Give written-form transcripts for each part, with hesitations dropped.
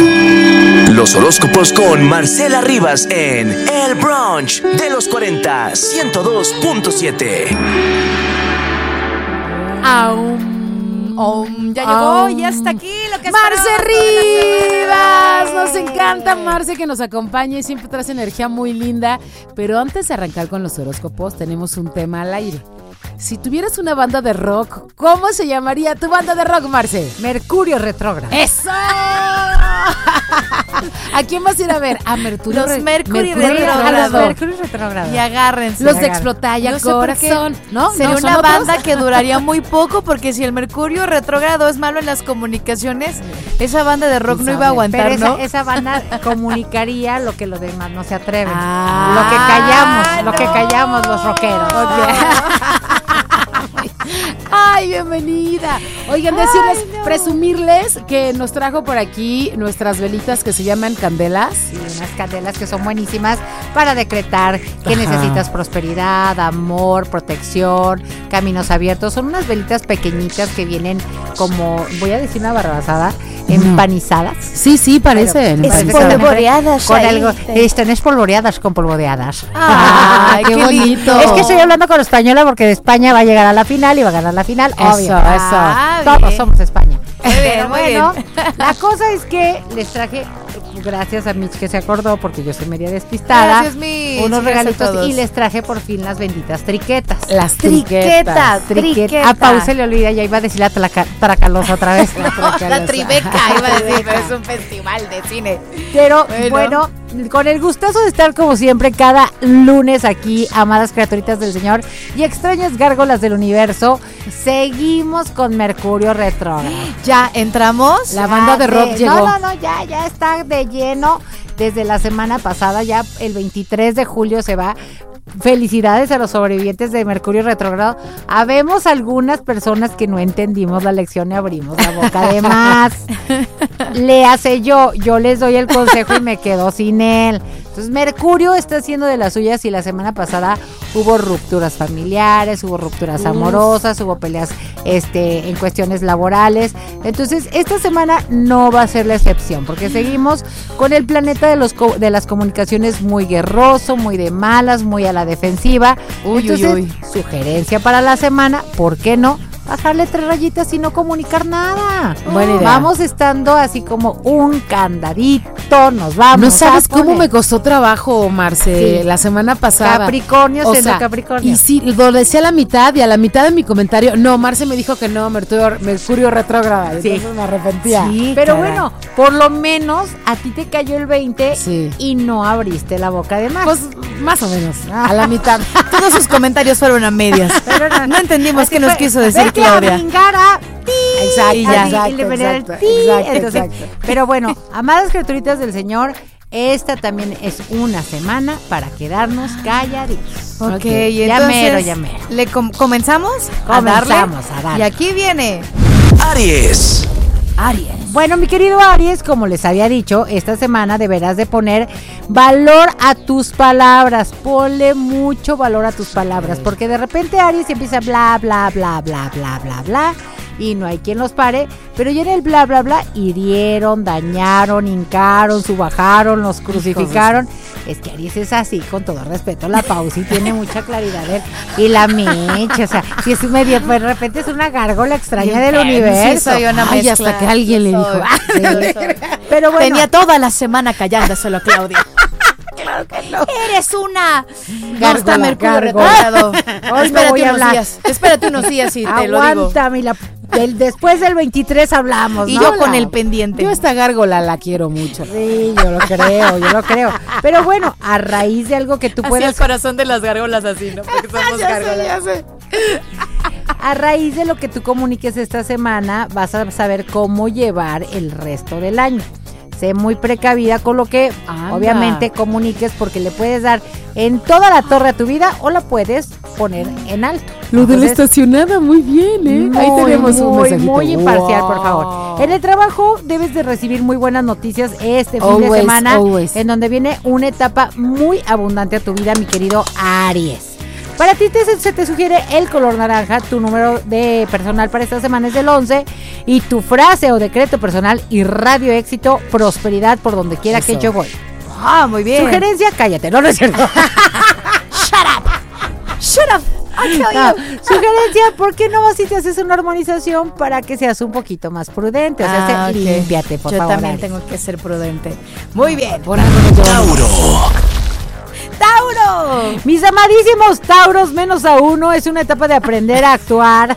Los horóscopos con Marcela Rivas en El Brunch de los 40, 102.7. Ya llegó, ya está aquí lo que Marce Rivas, nos encanta Marce que nos acompañe y siempre traes energía muy linda. Pero antes de arrancar con los horóscopos, tenemos un tema al aire. Si tuvieras una banda de rock, ¿cómo se llamaría tu banda de rock, Marce? Mercurio retrógrado. ¡Eso! ¿A quién vas a ir a ver? A Mercurio retrógrado. Mercurio retrógrado. Y agárrense. Los de Explotalla Corazón, ¿no? Sería ¿No una son banda otros? que duraría muy poco, porque si el Mercurio retrógrado es malo en las comunicaciones, esa banda de rock no iba a aguantar, pero ¿no? esa banda comunicaría lo que los demás no se atreven. Ah, lo que callamos los rockeros. Ay, bienvenida. Oigan, presumirles que nos trajo por aquí nuestras velitas que se llaman candelas. Sí, unas candelas que son buenísimas para decretar que necesitas prosperidad, amor, protección, caminos abiertos. Son unas velitas pequeñitas que vienen como, voy a decir una barrabasada, empanizadas. Sí, parecen. Espolvoreadas con ahí. algo, están espolvoreadas con polvoreadas. Ay, qué bonito. Es que estoy hablando con española porque de España va a llegar a la final y va a ganar la final, obvio. Todos bien. somos España. Muy bien, Pero muy bueno, bien. la cosa es que les traje, gracias a Mitch que se acordó porque yo soy media despistada, Gracias, Mitch. unos Gracias a regalitos todos. y les traje por fin las benditas triquetas. Las Triquetas. A Pau se le olvida, ya iba a decir la tracalosa otra vez. La Tribeca, iba a decir, pero es un festival de cine. Pero bueno, con el gustazo de estar como siempre cada lunes aquí, amadas criaturitas del Señor y extrañas gárgolas del universo, seguimos con Mercurio retrógrado. ¿Ya entramos? La banda de rock llegó. No, ya está de lleno desde la semana pasada, ya el 23 de julio se va. Felicidades a los sobrevivientes de Mercurio retrógrado. Habemos algunas personas que no entendimos la lección y abrimos la boca de más. Le hace yo les doy el consejo y me quedo sin él. Entonces Mercurio está haciendo de las suyas y la semana pasada hubo rupturas familiares, hubo rupturas amorosas, hubo peleas en cuestiones laborales. Entonces esta semana no va a ser la excepción porque seguimos con el planeta de las comunicaciones muy guerroso, muy de malas, muy a la defensiva. Entonces, sugerencia para la semana, ¿por qué no? Bajarle 3 rayitas y no comunicar nada. Buena idea. Vamos estando así como un candadito, nos vamos. No sabes a poner. cómo me costó trabajo, Marce, Sí. la semana pasada. Capricornio O siendo sea, Capricornio. Y sí, lo decía a la mitad y a la mitad de mi comentario, no, Marce me dijo que no, Mercurio retrógrado. Sí. Entonces me arrepentía. Sí, pero caray. bueno, por lo menos a ti te cayó el 20 Sí. y no abriste la boca de más. Pues más o menos, a la mitad. Todos sus comentarios fueron a medias. No entendimos qué nos quiso decir Vete Claudia. a bringar Exacto, y le venía el ti. Entonces, pero bueno, amadas criaturitas del Señor, esta también es una semana para quedarnos calladitos. Ok, Y ya entonces mero. ¿le comenzamos a darle? Comenzamos a darle. Y aquí viene Aries. Bueno, mi querido Aries, como les había dicho, esta semana deberás de poner valor a tus palabras. Ponle mucho valor a tus palabras, porque de repente Aries empieza bla, bla, bla, bla, bla, bla, bla, y no hay quien los pare, pero ya en el bla, bla, bla, hirieron, dañaron, hincaron, subajaron, los crucificaron. Es que Aries es así, con todo respeto, la Pausi tiene mucha claridad y la Meche, o sea, si es medio, pues de repente es una gárgola extraña del universo. Sí, soy una Ay, mezcla. hasta que alguien le dijo. Sí. Pero bueno, Tenía toda la semana callándoselo, Claudia. Claro que no. Eres una Gárgola, no está Mercurio gárgola. retrógrado. Hoy no voy a hablar. Espérate unos días y te lo digo. aguántame, después del 23 hablamos, Y ¿no? yo con el pendiente. Yo esta gárgola la quiero mucho. Sí, yo lo creo. Pero bueno, a raíz de algo que tú Así puedas... el corazón de las gárgolas así, ¿no? Porque somos gárgolas. Ya sé. A raíz de lo que tú comuniques esta semana, vas a saber cómo llevar el resto del año. Sé muy precavida con lo que Anda. obviamente comuniques, porque le puedes dar en toda la torre a tu vida o la puedes poner en alto. Lo de la Entonces, estacionada, muy bien, ¿eh? Ahí tenemos un mensajito. muy imparcial, por Wow. favor. En el trabajo debes de recibir muy buenas noticias este fin de Always, semana, always. en donde viene una etapa muy abundante a tu vida, mi querido Aries. Para ti se te sugiere el color naranja, tu número de personal para esta semana es el 11 y tu frase o decreto personal y radio éxito, prosperidad por donde quiera que yo voy. Ah, muy bien. Sugerencia, cállate, no es cierto. Shut up. No, sugerencia, ¿por qué no vas y te haces una armonización para que seas un poquito más prudente? O sea, ok. límpiate, por favor. Yo también tengo que ser prudente. Muy bien. Por algo nos llevamos. ¡Tauro! Mis amadísimos Tauros, menos a uno, es una etapa de aprender a actuar.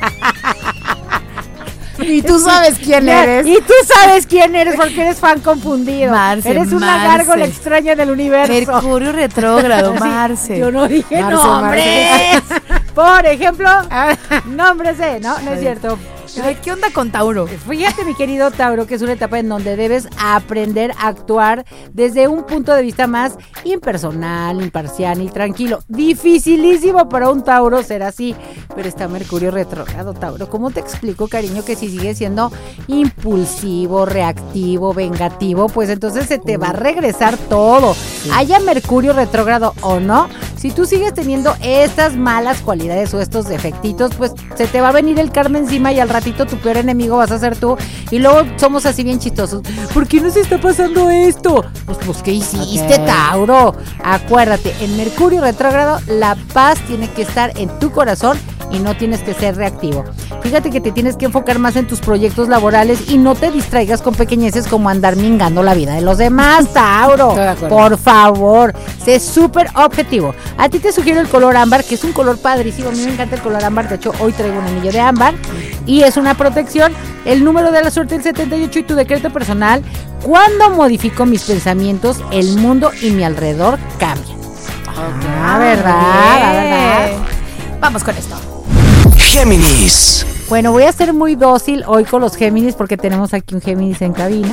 Y tú sabes quién eres. Y tú sabes quién eres porque eres fan confundido. Marce, eres una Marce. gárgola extraña del universo. Mercurio retrógrado, Sí, Marce. yo no dije Marce, nombres. Por ejemplo, nombres de, no es cierto. Ay, ¿qué onda con Tauro? Fíjate, mi querido Tauro, que es una etapa en donde debes aprender a actuar desde un punto de vista más impersonal, imparcial y tranquilo. Dificilísimo para un Tauro ser así, pero está Mercurio retrógrado, Tauro. ¿Cómo te explico, cariño, que si sigues siendo impulsivo, reactivo, vengativo, pues entonces se te va a regresar todo? Sí. Haya Mercurio retrógrado o no, si tú sigues teniendo estas malas cualidades o estos defectitos, pues se te va a venir el karma encima y al ratito tu peor enemigo vas a ser tú. Y luego somos así bien chistosos. ¿Por qué nos está pasando esto? Pues ¿qué hiciste, Tauro? Acuérdate, en Mercurio retrógrado la paz tiene que estar en tu corazón y no tienes que ser reactivo. Fíjate que te tienes que enfocar más en tus proyectos laborales y no te distraigas con pequeñeces como andar mingando la vida de los demás, Tauro. Por favor, sé súper objetivo. A ti te sugiero el color ámbar, que es un color padrísimo. A mí me encanta el color ámbar. De hecho, hoy traigo un anillo de ámbar y es una protección. El número de la suerte el 78 y tu decreto personal. Cuando modifico mis pensamientos, el mundo y mi alrededor cambian. ¿Verdad? Vamos con esto. Géminis. Bueno, voy a ser muy dócil hoy con los Géminis porque tenemos aquí un Géminis en cabina.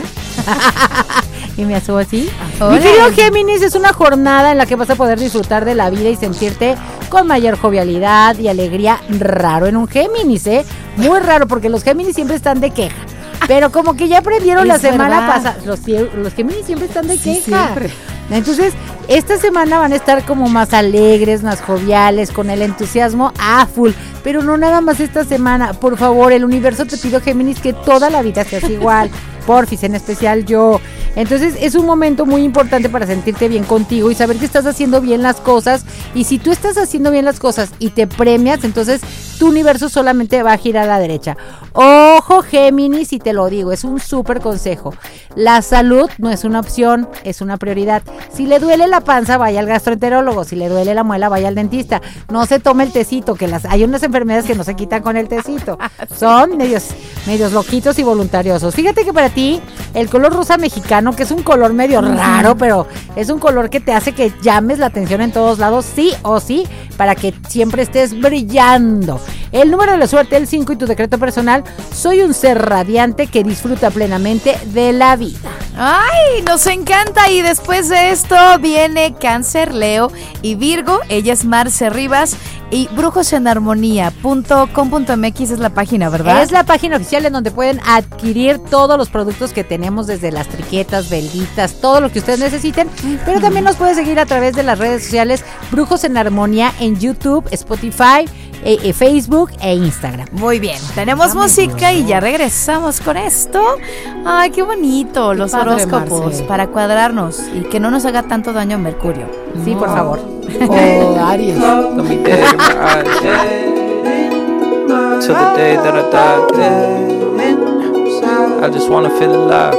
Y me asumo así. Mi querido Géminis, es una jornada en la que vas a poder disfrutar de la vida y sentirte con mayor jovialidad y alegría. Raro en un Géminis, muy raro, porque los Géminis siempre están de queja. Pero como que ya aprendieron la semana pasada. Los Géminis siempre están de queja. Siempre. Entonces, esta semana van a estar como más alegres, más joviales, con el entusiasmo a full. Pero no nada más esta semana. Por favor, el universo te pido, Géminis, que toda la vida seas igual. Porfis, en especial yo. Entonces es un momento muy importante para sentirte bien contigo y saber que estás haciendo bien las cosas. Y si tú estás haciendo bien las cosas y te premias, entonces tu universo solamente va a girar a la derecha. Ojo, Géminis, y te lo digo, es un súper consejo. La salud no es una opción, es una prioridad. Si le duele la panza, vaya al gastroenterólogo. Si le duele la muela, vaya al dentista. No se tome el tecito, que hay unas enfermedades que no se quitan con el tecito. Son medios loquitos y voluntariosos. Fíjate que para ti, el color rosa mexicano, que es un color medio raro, pero es un color que te hace que llames la atención en todos lados, sí o sí, para que siempre estés brillando. El número de la suerte, el 5, y tu decreto personal: soy un ser radiante que disfruta plenamente de la vida. ¡Ay, nos encanta! Y después de esto viene Cáncer, Leo y Virgo. Ella es Marce Rivas y brujosenarmonía.com.mx es la página, ¿verdad? Es la página oficial en donde pueden adquirir todos los productos que tenemos, desde las triquetas, velditas, todo lo que ustedes necesiten. Pero también nos pueden seguir a través de las redes sociales Brujos en Armonía en YouTube, Spotify, Facebook e Instagram. Muy bien, tenemos música y ya regresamos con esto. Ay, qué bonito, los horóscopos, Marce, para cuadrarnos y que no nos haga tanto daño a Mercurio. Sí, por favor. Aries. Till the day that I die, I just wanna feel alive.